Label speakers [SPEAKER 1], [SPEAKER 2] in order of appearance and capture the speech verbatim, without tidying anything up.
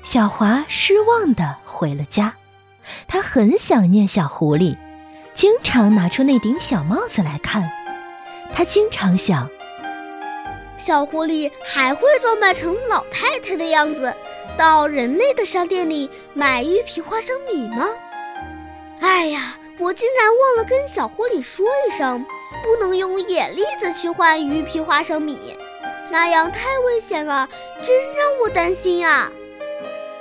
[SPEAKER 1] 小华失望地回了家，他很想念小狐狸，经常拿出那顶小帽子来看。他经常想，
[SPEAKER 2] 小狐狸还会装扮成老太太的样子，到人类的商店里买鱼皮花生米吗？哎呀，我竟然忘了跟小狐狸说一声，不能用野栗子去换鱼皮花生米，那样太危险了，真让我担心啊！